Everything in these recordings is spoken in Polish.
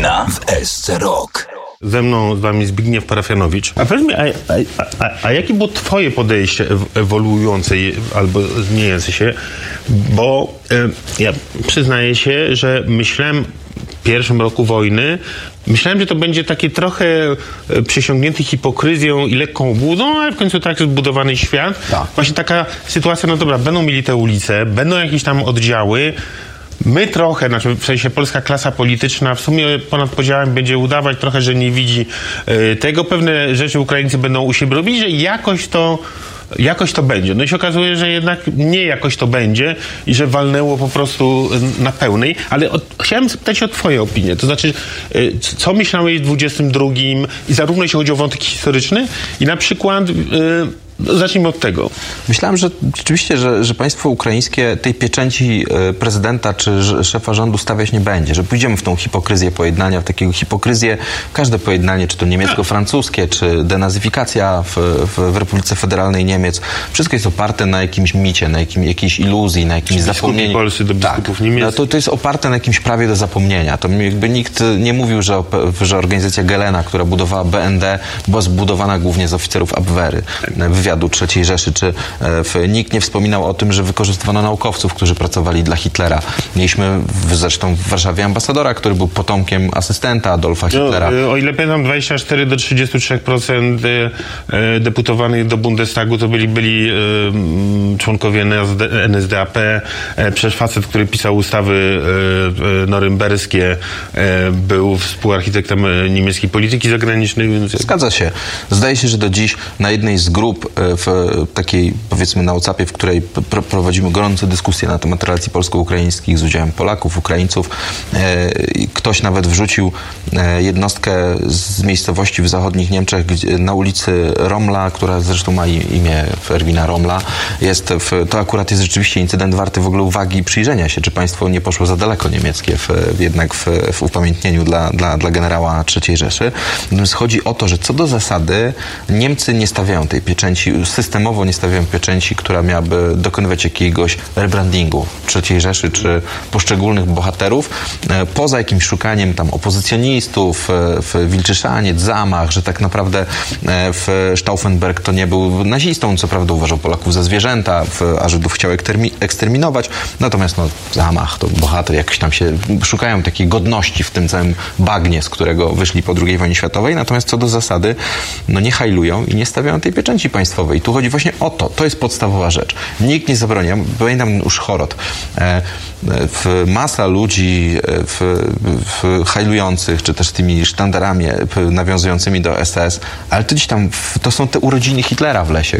Nowina w SC Rock. Ze mną z wami Zbigniew Parafianowicz. A powiedz mi, a jakie było twoje podejście ewoluujące albo zmieniające się? Bo ja przyznaję się, że myślałem w pierwszym roku wojny, że to będzie takie trochę przesiągnięty hipokryzją i lekką obłudą, ale w końcu tak zbudowany świat. Tak. Właśnie taka sytuacja, no dobra, będą mieli te ulice, będą jakieś tam oddziały. My trochę, znaczy w sensie polska klasa polityczna w sumie ponad podziałem będzie udawać trochę, że nie widzi tego. Pewne rzeczy Ukraińcy będą u siebie robić, że jakoś to będzie. No i się okazuje, że jednak nie jakoś to będzie i że walnęło po prostu na pełnej. Ale chciałem zapytać o twoje opinie. To znaczy, co myślałeś w 22 i zarówno jeśli chodzi o wątek historyczny i na przykład... Zacznijmy od tego. Myślałem, że rzeczywiście, że państwo ukraińskie tej pieczęci prezydenta czy szefa rządu stawiać nie będzie, że pójdziemy w tą hipokryzję pojednania, w takiego hipokryzję, każde pojednanie, czy to niemiecko-francuskie, czy denazyfikacja w Republice Federalnej Niemiec, wszystko jest oparte na jakimś micie, na jakiejś iluzji, na jakimś zapomnieniu. Polscy do biskupów niemieckich. To jest oparte na jakimś prawie do zapomnienia. To jakby nikt nie mówił, że organizacja Gelena, która budowała BND, była zbudowana głównie z oficerów Abwehry, wywiadu III Rzeszy, czy nikt nie wspominał o tym, że wykorzystywano naukowców, którzy pracowali dla Hitlera. Mieliśmy zresztą w Warszawie ambasadora, który był potomkiem asystenta Adolfa Hitlera. O ile pamiętam, 24 do 33% deputowanych do Bundestagu to byli członkowie NSDAP. Przecież facet, który pisał ustawy norymberskie, był współarchitektem niemieckiej polityki zagranicznej. Więc... Zgadza się. Zdaje się, że do dziś na jednej z grup w takiej, powiedzmy, na WhatsAppie, w której prowadzimy gorące dyskusje na temat relacji polsko-ukraińskich z udziałem Polaków, Ukraińców. Ktoś nawet wrzucił jednostkę z miejscowości w zachodnich Niemczech, gdzie na ulicy Romla, która zresztą ma imię Erwina Romla, to akurat jest rzeczywiście incydent warty w ogóle uwagi i przyjrzenia się, czy państwo nie poszło za daleko niemieckie jednak w upamiętnieniu dla generała III Rzeszy. Natomiast chodzi o to, że co do zasady Niemcy nie stawiają tej pieczęci, systemowo nie stawiają pieczęci, która miałaby dokonywać jakiegoś rebrandingu III Rzeszy czy poszczególnych bohaterów, poza jakimś szukaniem tam opozycjonistów, w Wilczyszaniec, zamach, że tak naprawdę Stauffenberg to nie był nazistą, co prawda uważał Polaków za zwierzęta, a Żydów chciał eksterminować, natomiast zamach to bohater, jakoś tam się szukają takiej godności w tym całym bagnie, z którego wyszli po II wojnie światowej, natomiast co do zasady nie hajlują i nie stawiają tej pieczęci państwowej. Tu chodzi właśnie o to. To jest podstawowa rzecz. Nikt nie zabroni. Ja pamiętam Uschhorod. Masa ludzi hajlujących, czy też tymi sztandarami nawiązującymi do SS, ale to gdzieś tam, to są te urodziny Hitlera w lesie,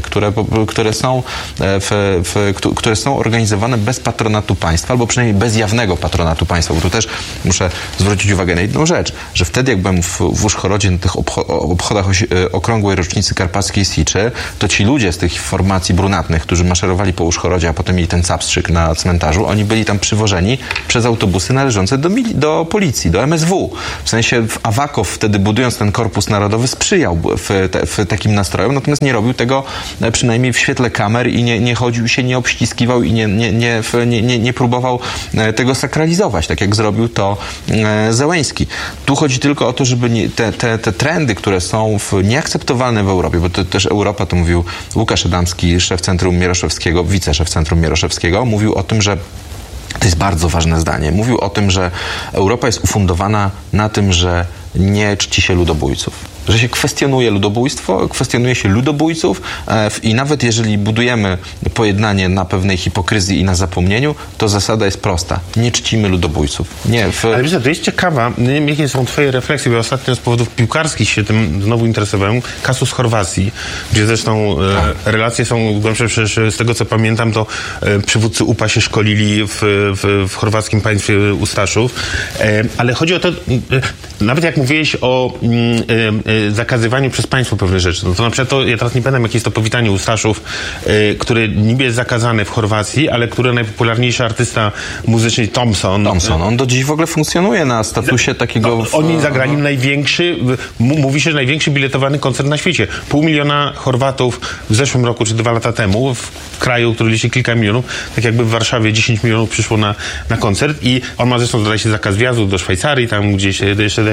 które są organizowane bez patronatu państwa, albo przynajmniej bez jawnego patronatu państwa, bo tu też muszę zwrócić uwagę na jedną rzecz, że wtedy jak byłem w Uschhorodzie na tych obchodach okrągłej rocznicy Karpackiej Siczy, to ci ludzie z tych formacji brunatnych, którzy maszerowali po Uschhorodzie, a potem mieli ten capstrzyk na cmentarzu, oni byli tam przywożeni przez autobusy należące do policji, do MSW. W sensie Awakow wtedy, budując ten Korpus Narodowy, sprzyjał w takim nastrojom, natomiast nie robił tego przynajmniej w świetle kamer i nie chodził się, nie obściskiwał i nie próbował tego sakralizować, tak jak zrobił to Zełenski. Tu chodzi tylko o to, żeby te trendy, które są nieakceptowalne w Europie, bo to też Europa, to mówił Łukasz Adamski, szef Centrum Mieroszewskiego, wiceszef Centrum Mieroszewskiego, mówił o tym, że to jest bardzo ważne zdanie. Mówił o tym, że Europa jest ufundowana na tym, że nie czci się ludobójców. Że się kwestionuje ludobójstwo, kwestionuje się ludobójców i nawet jeżeli budujemy pojednanie na pewnej hipokryzji i na zapomnieniu, to zasada jest prosta. Nie czcimy ludobójców. Ale wiesz, to jest ciekawa. Nie wiem, jakie są twoje refleksje, bo ostatnio z powodów piłkarskich się tym znowu interesowałem. Kasus Chorwacji, gdzie zresztą relacje są głębsze. Przecież z tego, co pamiętam, to przywódcy UPA się szkolili w chorwackim państwie Ustaszów. Ale chodzi o to, nawet jak mówiłeś o zakazywaniu przez państwo pewnych rzeczy. No to na przykład ja teraz nie pamiętam, jakie jest to powitanie Ustaszów, które niby jest zakazane w Chorwacji, ale które najpopularniejszy artysta muzyczny Thompson, on do dziś w ogóle funkcjonuje na statusie takiego... Oni zagrali największy, mówi się, że największy biletowany koncert na świecie. 500 000 Chorwatów w zeszłym roku, czy 2 lata temu, w kraju, który liczy kilka milionów, tak jakby w Warszawie 10 milionów przyszło na koncert i on ma zresztą, zdaje się, zakaz wjazdu do Szwajcarii, tam gdzieś jeszcze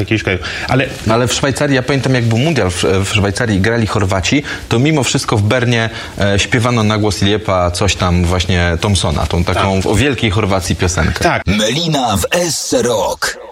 jakiegoś kraju. Ale w Szwajcarii, ja pamiętam jak był mundial w Szwajcarii, grali Chorwaci, to mimo wszystko w Bernie śpiewano na głos Iliepa coś tam właśnie Thompsona, tą taką o wielkiej Chorwacji piosenkę. Tak. Melina w SC Rock.